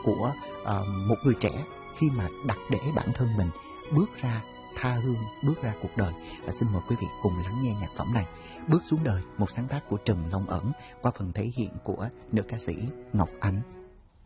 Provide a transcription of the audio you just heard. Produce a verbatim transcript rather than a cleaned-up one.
của uh, một người trẻ khi mà đặt để bản thân mình bước ra tha hương, bước ra cuộc đời. Và xin mời quý vị cùng lắng nghe nhạc phẩm này, Bước xuống đời, một sáng tác của Trần Long Ẩn qua phần thể hiện của nữ ca sĩ Ngọc Ánh.